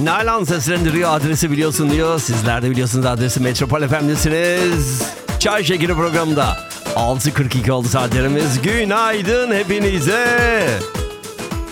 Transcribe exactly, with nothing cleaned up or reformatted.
Nalan seslendiriyor, adresi biliyorsun diyor. Sizler de biliyorsunuz, adresi Metropol F M'desiniz. Çay Şekeri programında altı kırk iki oldu saatlerimiz. Günaydın hepinize.